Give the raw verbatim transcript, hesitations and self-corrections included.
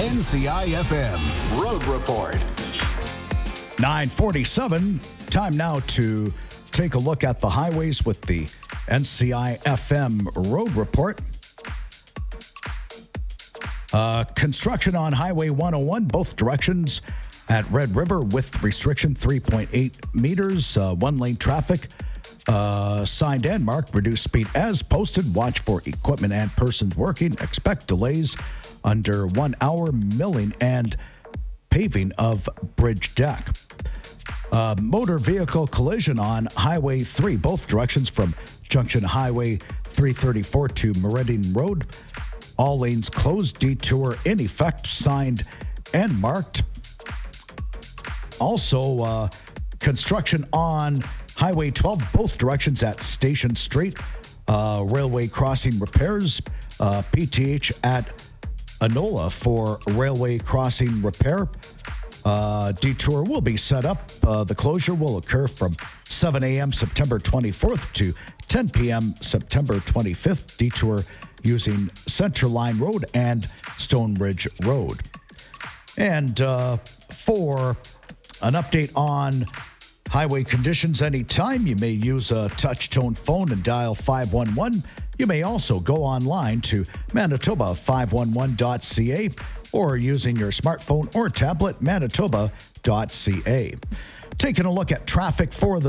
N C I F M Road Report. nine forty-seven. Time now to take a look at the highways with the N C I F M Road Report. Uh, construction on Highway one oh one, both directions at Red River with restriction three point eight meters, uh, one-lane traffic. Uh, signed and marked, reduced speed as posted. Watch for equipment and persons working. Expect delays under one hour. Milling and paving of bridge deck. Uh, motor vehicle collision on Highway three, both directions from Junction Highway three thirty-four to Meridian Road. All lanes closed. Detour in effect. Signed and marked. Also, uh, construction on Highway twelve, both directions at Station Street. Uh, railway crossing repairs. Uh, P T H at Enola for railway crossing repair. Uh, detour will be set up. Uh, the closure will occur from seven a.m. September twenty-fourth to ten p.m. September twenty-fifth. Detour using Center Line Road and Stone Ridge Road. And uh, for an update on highway conditions anytime, you may use a touch-tone phone and dial five one one. You may also go online to Manitoba five one one dot c a or using your smartphone or tablet, manitoba dot c a. Taking a look at traffic for the